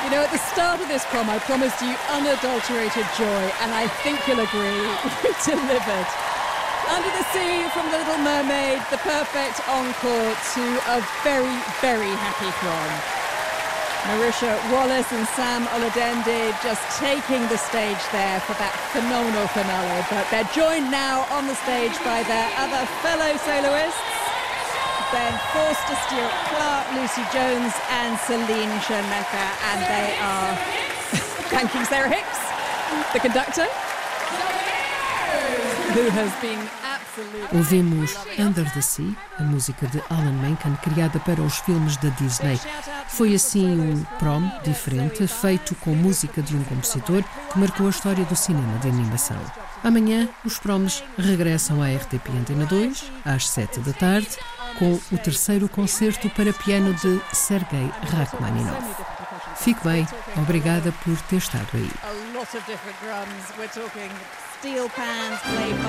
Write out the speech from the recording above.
You know, at the start of this prom, I promised you unadulterated joy, and I think you'll agree we delivered. Under the Sea from The Little Mermaid, the perfect encore to a very, very happy prom. Marisha Wallace and Sam Oladende just taking the stage there for that phenomenal finale, but they're joined now on the stage by their other fellow soloists, Ben Forster, Stuart Clark, Lucy Jones and Celine Schoenmaker, and they are thanking Sarah Hicks, the conductor, who has been absolutely... Ouvimos Under the Sea, a música de Alan Menken, criada para os filmes da Disney. Foi assim um prom diferente, feito com música de um compositor que marcou a história do cinema de animação. Amanhã, os proms regressam à RTP Antena 2, às 7 da tarde, com o terceiro concerto para piano de Sergei Rachmaninoff. Fique bem, obrigada por ter estado aí.